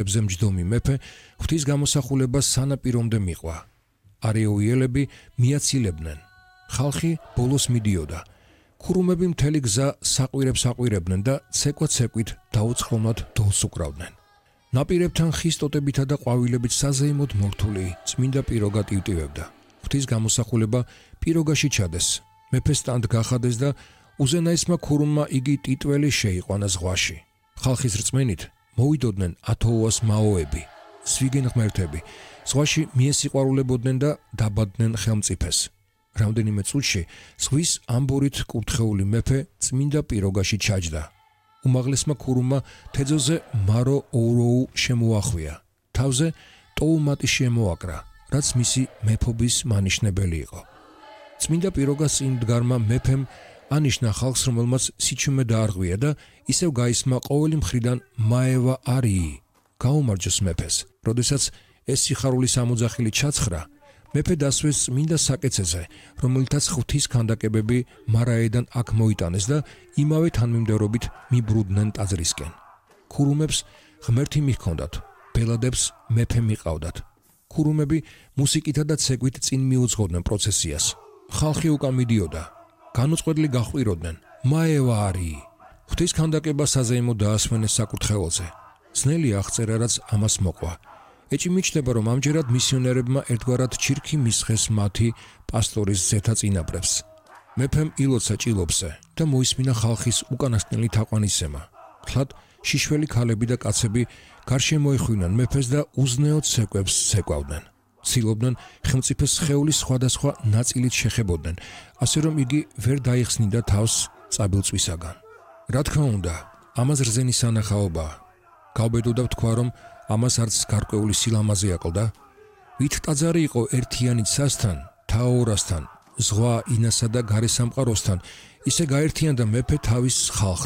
ხალხებზე მჯდომი მეფე ღვთის გამოსახულებას სანაპირომდე მიყვა. არეოიელები მიაცილებდნენ. ხალხი ბოლოს მიდიოდა. ქურუმები მთელი გზა საყვირებს აყვირებდნენ და ცეკვა-ცეკვით დაუცხრომლად დოლს უკრავდნენ. ნაპირებთან ხის ტოტებითა და ყვავილებით საზეიმოდ მორთული წმინდა პიროგა ტივტივებდა. ღვთის გამოსახულება პიროგაში ჩადეს. მეფეს ტანთ გახადეს და უზენაესმა ქურუმმა იგი ტიტველი შეიყვანა ზღვაში. ხალხის რწმენით მოვიდოდნენ ათოუას მაოები, სვიგენ ღმერთები, ზღვაში მიესიყვარულებოდნენ და დაბადდნენ ხელმწიფეს. რამდენიმე წუთში ზღვის ამბორით კურთხეული მეფე წმინდა პიროგაში ჩაჯდა. უმაღლესმა ქურუმმა თეძოზე მარო ოუროუ შემოახვია. თავზე ტოუმატი შემოაკრა, რაც მისი მეფობის მანიშნებელი იყო. წმინდა პიროგას წინ მდგარმა მეფემ ანიშნა ხალხს, რომელმაც სიჩუმე დაარღვია და ისევ გაისმა ყოველი მხრიდან მაევა არიი, გაუმარჯოს მეფეს. როდესაც ეს სიხარული სამოძახილი ჩაცხრა, მეფე დასვეს წმინდა საკეცეზე, რომელთაც ღვთის ქანდაკებები მარაედან აქ მოიტანეს და იმავე თანმიმდევრობით მიბრუდნენ ტაძრისკენ. ქურუმებს ღმერთი მიჰქონდათ, ბელადებს მეფე მიყავდათ. ქურუმები მუსიკითა და ცეკვით წინ მიუძღოდნენ პროცესიას. ხალხი უკან მიდიოდა. განუწყვეტლი გაჰყვიროდნენ. მაევა არიი. ღვთის ქანდაკება საზეიმოდ დაასვენეს საკურთხეველზე. ძნელი აღწერა, რაც ამას მოყვა. ეჭი მიჩნდება, რომ ამჯერად მისიონერებმა ერთგვარად ჩირქი მისხეს მათი პასტორის ზეთა წინაპრებს. მეფემ ილოცა ჭილობზე და მოისმინა ხალხის უკანასკნელი თაყვანისცემა. თლად შიშველი ქალები და კაცები გარშემოეხვინან მეფეს და უზნეოდ ცეკვებს ცეკვავდნენ. ცდილობდნენ ხელმწიფეს სხეულის სხვადასხვა ნაწილით შეხებოდნენ, ასე რომ იგი ვერ დაიხსნიდა თავს წაბილწვისაგან. რა თქმა უნდა, ამას რძენი სანახაობაა. გავბედოდა ვთქვა, რომ ამას არც გარკვეული სილამაზე აკლდა. ვით ტაძარი იყო ერთიანი ცასთან, თაორასთან, ზღვა ინასა და გარე სამყაროსთან, ისე გაერთიანდა მეფე თავის ხალხს.